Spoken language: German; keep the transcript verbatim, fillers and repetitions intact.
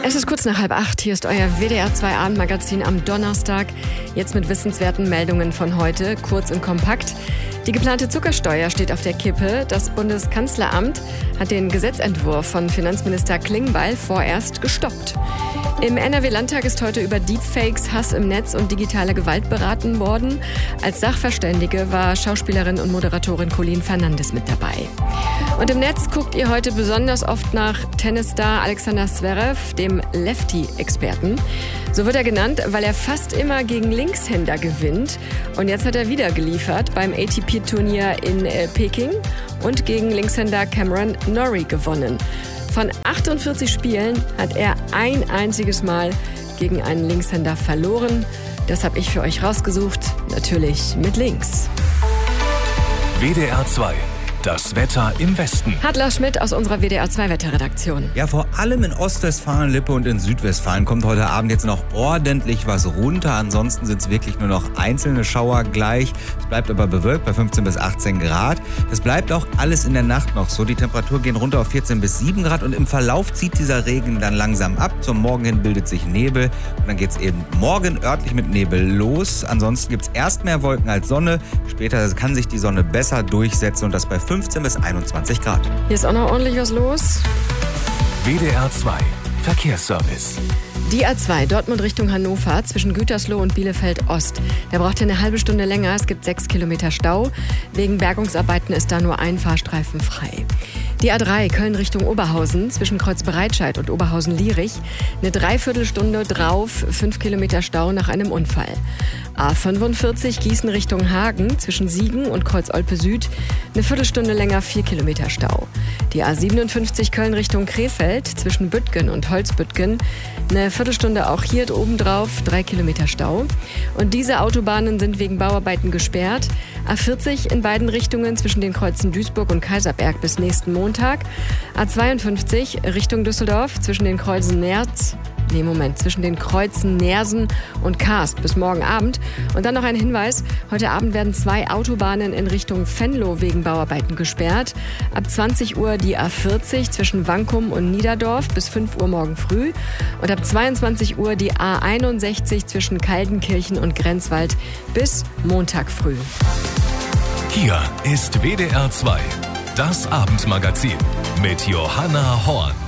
Es ist kurz nach halb acht. Hier ist euer W D R zwei Abendmagazin am Donnerstag. Jetzt mit wissenswerten Meldungen von heute, kurz und kompakt. Die geplante Zuckersteuer steht auf der Kippe. Das Bundeskanzleramt hat den Gesetzentwurf von Finanzminister Klingbeil vorerst gestoppt. Im N R W-Landtag ist heute über Deepfakes, Hass im Netz und digitale Gewalt beraten worden. Als Sachverständige war Schauspielerin und Moderatorin Colleen Fernandes mit dabei. Und im Netz guckt ihr heute besonders oft nach Tennisstar Alexander Zverev, dem Lefty-Experten. So wird er genannt, weil er fast immer gegen Linkshänder gewinnt. Und jetzt hat er wieder geliefert beim A T P-Turnier in äh, Peking und gegen Linkshänder Cameron Norrie gewonnen. Von achtundvierzig Spielen hat er ein einziges Mal gegen einen Linkshänder verloren. Das habe ich für euch rausgesucht, natürlich mit links. W D R zwei. Das Wetter im Westen. Hat Lars Schmidt aus unserer W D R zwei Wetterredaktion. Ja, vor allem in Ostwestfalen, Lippe und in Südwestfalen kommt heute Abend jetzt noch ordentlich was runter. Ansonsten sind es wirklich nur noch einzelne Schauer gleich. Es bleibt aber bewölkt bei fünfzehn bis achtzehn Grad. Das bleibt auch alles in der Nacht noch so. Die Temperatur gehen runter auf vierzehn bis sieben Grad und im Verlauf zieht dieser Regen dann langsam ab. Zum Morgen hin bildet sich Nebel und dann geht es eben morgen örtlich mit Nebel los. Ansonsten gibt es erst mehr Wolken als Sonne. Später kann sich die Sonne besser durchsetzen und das bei fünfzehn bis einundzwanzig Grad. Hier ist auch noch ordentlich was los. W D R zwei Verkehrsservice. Die A zwei Dortmund Richtung Hannover zwischen Gütersloh und Bielefeld Ost. Da braucht ihr eine halbe Stunde länger. Es gibt sechs Kilometer Stau. Wegen Bergungsarbeiten ist da nur ein Fahrstreifen frei. Die A drei Köln Richtung Oberhausen zwischen Kreuzbereitscheid und Oberhausen-Lierich. Eine Dreiviertelstunde drauf, fünf Kilometer Stau nach einem Unfall. A fünfundvierzig Gießen Richtung Hagen zwischen Siegen und Kreuz-Olpe Süd. Eine Viertelstunde länger, vier Kilometer Stau. Die A siebenundfünfzig Köln Richtung Krefeld zwischen Büttgen und Holzbüttgen. Eine Viertelstunde auch hier obendrauf, drei Kilometer Stau. Und diese Autobahnen sind wegen Bauarbeiten gesperrt. A vierzig in beiden Richtungen zwischen den Kreuzen Duisburg und Kaiserberg bis nächsten Montag. A zweiundfünfzig Richtung Düsseldorf zwischen den Kreuzen Nerz, nee Moment, zwischen den Kreuzen Nersen und Karst bis morgen Abend. Und dann noch ein Hinweis, heute Abend werden zwei Autobahnen in Richtung Venlo wegen Bauarbeiten gesperrt. Ab zwanzig Uhr die A vierzig zwischen Wankum und Niederdorf bis fünf Uhr morgen früh. Und ab zweiundzwanzig Uhr die A einundsechzig zwischen Kaldenkirchen und Grenzwald bis Montag früh. Hier ist W D R zwei, das Abendmagazin mit Johanna Horn.